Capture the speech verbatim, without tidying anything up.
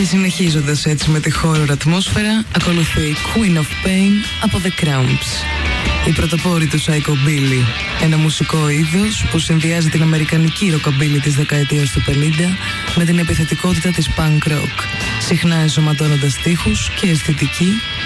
Και συνεχίζοντας έτσι με τη horror ατμόσφαιρα, ακολουθεί Queen of Pain από The Cramps. Η πρωτοπόρη του psychobilly, ένα μουσικό είδος που συνδυάζει την αμερικανική rockabilly της δεκαετίας του πενήντα με την επιθετικότητα της punk rock, συχνά ενσωματώνοντας στίχους και αισθητική